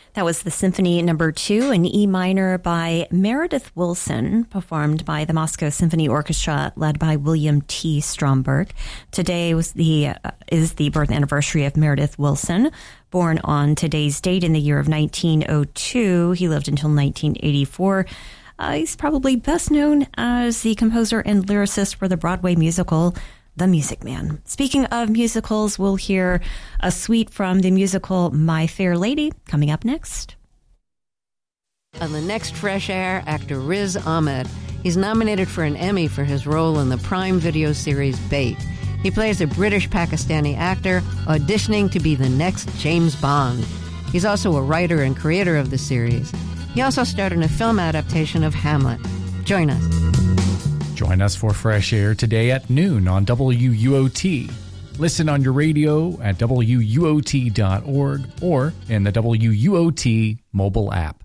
That was the Symphony No. 2 in E minor by Meredith Willson, performed by the Moscow Symphony Orchestra, led by William T. Stromberg. Today is the birth anniversary of Meredith Willson, born on today's date in the year of 1902. He lived until 1984. He's probably best known as the composer and lyricist for the Broadway musical The Music Man. Speaking of musicals, we'll hear a suite from the musical My Fair Lady coming up next. On the next Fresh Air, actor Riz Ahmed. He's nominated for an Emmy for his role in the Prime Video series Bait. He plays a British-Pakistani actor auditioning to be the next James Bond. He's also a writer and creator of the series. He also starred in a film adaptation of Hamlet. Join us. Join us for Fresh Air today at noon on WUOT. Listen on your radio at WUOT.org or in the WUOT mobile app.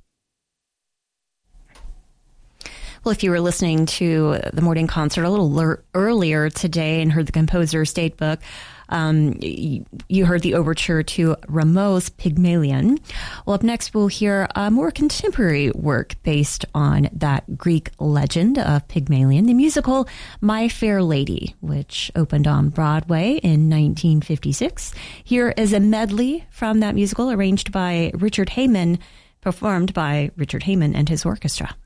Well, if you were listening to the morning concert a little earlier today and heard the composer's date book, you heard the overture to Rameau's Pygmalion. Well, up next, we'll hear a more contemporary work based on that Greek legend of Pygmalion, the musical My Fair Lady, which opened on Broadway in 1956. Here is a medley from that musical arranged by Richard Heyman, performed by Richard Heyman and his orchestra.